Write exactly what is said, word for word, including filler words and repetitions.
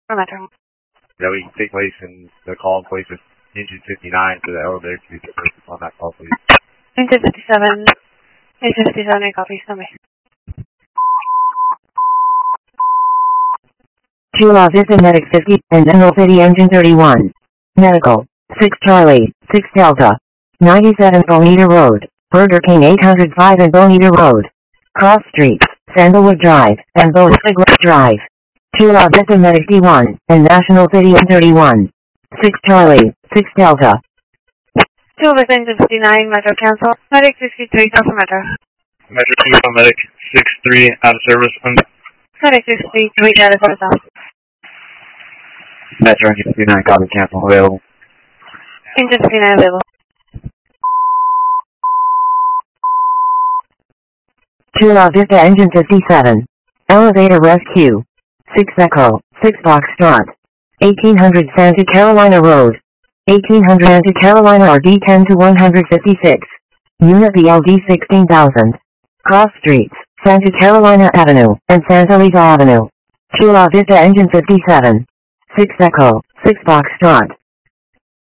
For Metro. That we can take place in the call in place with engine fifty-nine for the elevator to be purchased on that call, please. Engine fifty-seven. Engine fifty-seven, I copy. Tell me. Chula Vista Medic fifty and Emerald City Engine thirty-one. Medical. six Charlie, six Delta. ninety-seven Bonita Road, Burger King eight oh five and Bonita Road. Cross Streets, Sandalwood Drive, and Bowling Drive. Chula Vista Medic D one and National City N thirty-one. six Charlie, six Delta. Chula Vista Engine fifty-nine, Metro cancel. Medic sixty-three, go for Metro. Metro two, Medic six three, out of service. Medic sixty-three, out of service. Metro Engine fifty-nine, copy, cancel, available. Engine fifty-nine, available. Chula Vista Engine fifty-seven. Elevator Rescue. six Echo, six Foxtrot. eighteen hundred Santa Carolina Road. eighteen hundred Santa Carolina R D ten to one fifty-six. Unit B L D sixteen thousand. Cross Streets, Santa Carolina Avenue, and Santa Lisa Avenue. Chula Vista Engine fifty-seven. six Echo, six Foxtrot.